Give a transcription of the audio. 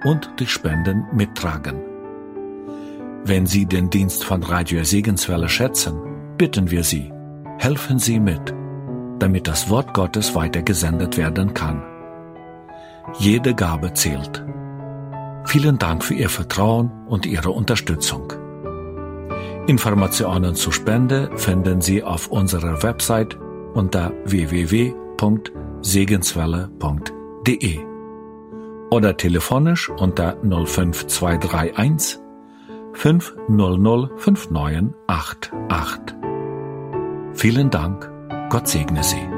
und die Spenden mittragen. Wenn Sie den Dienst von Radio Segenswelle schätzen, bitten wir Sie, helfen Sie mit, damit das Wort Gottes weitergesendet werden kann. Jede Gabe zählt. Vielen Dank für Ihr Vertrauen und Ihre Unterstützung. Informationen zur Spende finden Sie auf unserer Website unter www.segenswelle.de oder telefonisch unter 05231 500 5988. Vielen Dank, Gott segne Sie.